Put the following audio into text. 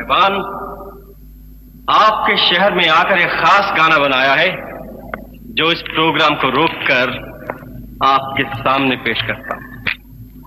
मेहरबान आपके शहर में आकर एक खास गाना बनाया है जो इस प्रोग्राम को रोककर आपके सामने पेश करता हूं।